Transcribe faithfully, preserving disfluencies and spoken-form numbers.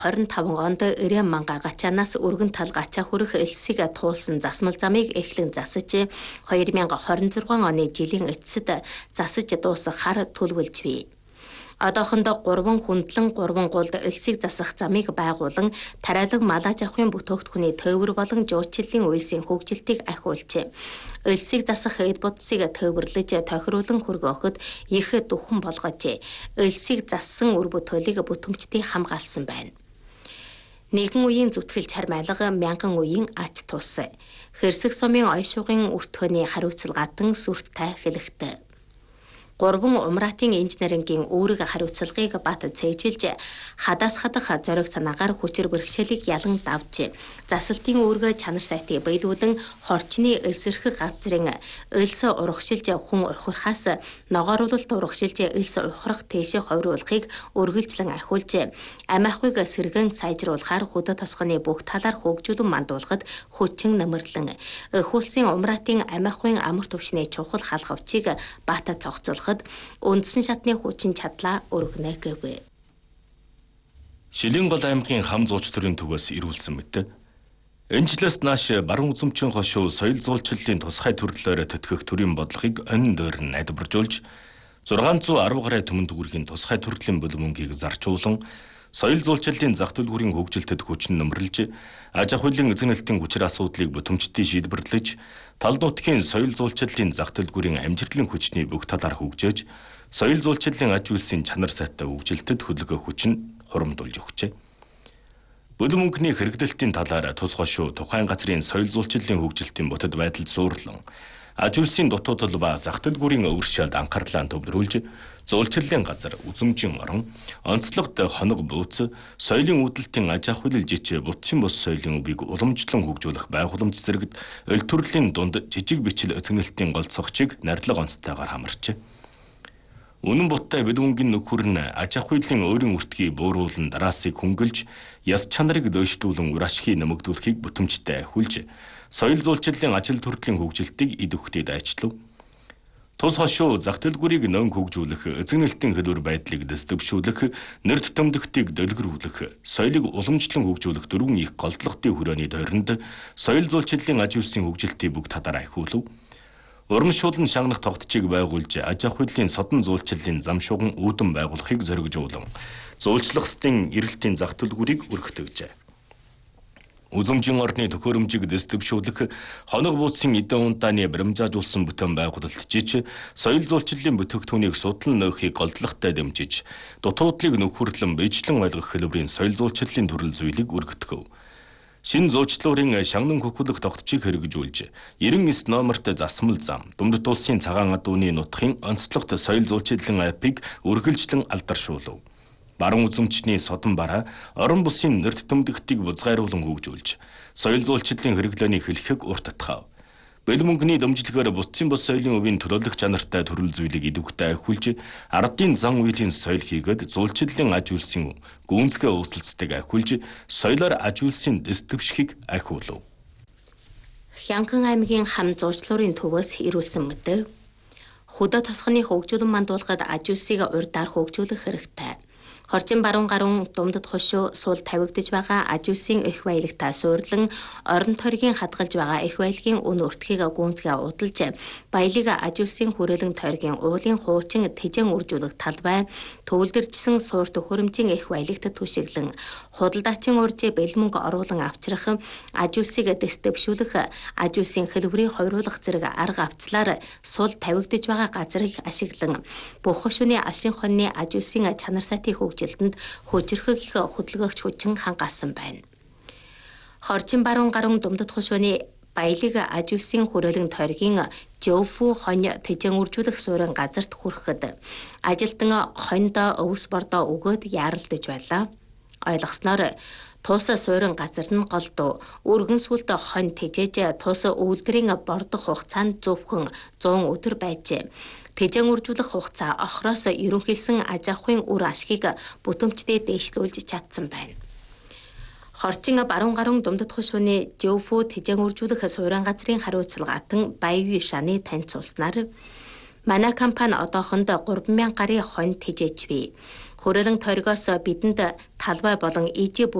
хорин таван онд Ирэм манга гачаанаас өргөн тал гачаа хүрэх элсийг туулсан засмал замыг эхлэн засаж хоёр мянга хорин зургаан оны жилийн эцэд засаж дуусах хар төлөвлөж бий. Одоохондоо гурван хүндлэн гурван гулд элсийг засах замыг байгуулан тариалан малаж авахын бүтээгдэхүүний тээвэр болон жуулчлалын үйлсийн хөгжилтийг ахиулжээ. Элсийг засах эд будсыг тээвэрлэж тохируулан хөргөөхөд их дөхөн болгожээ. Элсийг зассан үр бүтээлийг бүтэмжтэй хамгаалсан байна. Нэгэн үеийн зүтгэл чармайлга мянган үеийн ач тус. Хэрсэг сумын ойшуугын өртгөний хариуцлагатан сүртэй хэлэхтэй. Гурван умраатын инженерингийн үүрэг хариуцлагыг бат цээжилж хадаас хадах зориг санаагаар хүчээр бэрхшээлийг ялан давж засалтын үүргээ чанар сайтыг биелүүлэн хорчны эсрэх газрын элс урагшилж хүн ухрахаас ногооруулалт урагшилж элс ухрах тийшээ хойруулахыг үргэлжлэн ахиулж амиахыг сэргэн сайжруулахаар хөдөө тосгоны бүх талаар хөгжүүлэн мандуулахад хүчин нэмэрлэн өхүүлсэн умраатын амиахын амар төвшний чухал халгавчийг бат цогцолох үндсэн шатны хүчин чадлаа өргөнө гэв. Шилэнгол аймгийн хам зууч төрийн төвөөс ирүүлсэн мэт. Энэ жилээс нааш баруун үзэмчин хошуу соёл зуулчлалын тусгай төрлөөр төтгөх төрийн бодлогыг онин дойр нь найдваржуулж зургаан зуун арван гаруй төмөн төгрөгийн тусгай төрлийн бүлэмөнгийг зарчуулан соёл зуулчлалын зах төлбөрийн хөгжилтэд хүчин нэмэрлэж аж ахуй хуулийн эзэмнэлтийн хүчир асуудлыг бүтэмжтэй шийдвэрлэж тал нутгийн соёл зуулчлалын зах төлбөрийн амжилтлын хүчний бүх талаар хөгжөөж соёл зуулчлалын аж үйлсийн чанар сайтай хөгжилтэд хөдөлгөөх хүчин хурамдуулж өгчээ. Бүлэмөнхний хэрэглэлтийн талаар тус хошуу тухайн газрын соёл зуулчлалын хөгжилтийн бүтэд байдалд суурлан аж үйлсийн дутуудал ба зах төлбөрийн өвөршөлд анхаарлаа төвлөрүүлж зуулчлалын газар үзмжин орон онцлогт хоног бууц соёлын үүдэлтийн аж ахуй жич бутсын бус соёлын үгийг уламжлан хөгжүүлэх байгууламж зэрэгт өл төрлийн дунд жижиг бичил эзэмнэлтийн гол цогцыг нардлага онцтойгоор хамарчээ. Үнэн буттай бүлэмөнгийн нөхөр нь аж ахуйлын өөрийн үртгийг бууруулан дараасыг хөнгөлж яс чанарыг дөйшлүүлэн үр ашгийг нэмэгдүүлэхийг бүтэмжтэй ахиулж соёл зуулчлалын ажил төрлийн хөгжилтийг идэвхтэй дайчлав. Тус хошуу зах төлбөрийг нэн хөгжүүлэх, эзэмнэлтийн хэлбэр байдлыг дэвшүүлэх, нэрт төмдөгтийг дэлгэрүүлэх, соёлыг уламжлан хөгжүүлэх дөрвөн их голдлогын хүрээний тойронд соёл зуулчлалын аж үйлсийн хөгжилтийг бүх талаар ахиулав. Урамшуулан шагнах тогтчийг байгуулж аж ахуйлын содон зуулчлалын зам шугам үүдэн байгуулахыг зоригжуулан зуулчлахстын эрэлтийн зах төлбөрийг өргөтгөжээ. Үзэмжин орны төхөөрөмжийг дэвшүүлэх, хоног бууцын эдэн ундааны баримжаажуулсан бүтээн байгуулалт жиж, соёл зуулчлалын бүтээгдэхүүнийг судлан нөхөхийг голдлоготой дэмжиж, дутуудлыг нөхөрлөн биечлэн ойлгох хэлбэрийн соёл зуулчлалын төрөл зүйлийг өргөтгөв. Шин зуучлалын шагнан хөхөлөх тогтчийг хэрэгжүүлж, эрен эс номерт засмал зам, Думдут улсын цагаан адууны нутгийн онцлогт соёл зуулчлалын апыг үргэлжлэн алдаршуулв. Баруун үзэмчний содон бараа, орон бусын нэрт төмдөгтийг бузгайруулан хөгжүүлж, соёл зуулчлалын хэрэглээний хэлхэг урт татхав. Бүлэмөнхний дэмжлэгээр бусцын бус соёлын өвийн төлөөлөх чанартай төрөл зүйлийг идэвхтэй ахиулж, ардын зан үйлийн соёл хийгээд зуулчлалын аж үйлсийн гүнзгий өсөлцтэйг ахиулж, соёлоор аж үйлсийн дэс дэвшихийг ахиулв. Хянхан аймгийн хам зуучлалын төвөөс ирүүлсэн мэдээ. Хөдөө тосгоны хөгжүүлэн мандуулахад аж үйлсийг урьдаар хөгжүүлэх хэрэгтэй. Хорчин баруун гаруун Думдут хошуу суул тавигдж байгаа аж үйлсийн их баялагтай суурлан орон тойргийн хадгалж байгаа их баялагын үн өртгийг гүнзгий удалж баялаг аж үйлсийн хүрээлэн тойргийн уулын хуучин тэжэн үржүүлэх талбай төвлөрчсөн суур төхөөрөмжийн их баялагт түшиглэн худалдаачин урж бэлмэнг оруулан авчрах аж үйлсийг дэс дэвшүүлэх аж үйлсийн хэлбэрийн хойруулах зэрэг арга авцлаар суул тавигдж байгаа газрыг ашиглан бүх хошууны алшин хоньны аж үйлсийн чанар сайтыг хөгжилтөнд хүчрхэг их хөдөлгөөгч хүчин хангаасан байна. Хорчин баруун гаруун Думдут хошууны баялаг аж үйлсийн хүрээлэн тойргийн Жөвфү хонь тэжэн үржүүлэх суурин газарт хүрэхэд ажилтан хоньдоо өвс бордоо өгөөд яаралдаж байлаа. Ойлгосноор туусаа суурин газар нь голдуу өргөн сүлд хонь тэжээж туусаа өвлдрийн бордох хугацаанд зөвхөн зуун өдөр байжээ. Тэжэн үржүүлэх хугацаа охроос ерөнхийлсөн аж ахуйн үр ашгийг бүтэмжтэй дээшлүүлж чадсан байна. Хорчин баруун гаруун Думдут хошууны Жөвфү тэжэн үржүүлэх суурин газрын хариуцлагаатан Баян шаны таньцуулснаар манай компани одоохондоо гурван мянга гаруй хонь тэжээж бий. Хүрээлэн торгоос бидэнд талбай болон ижи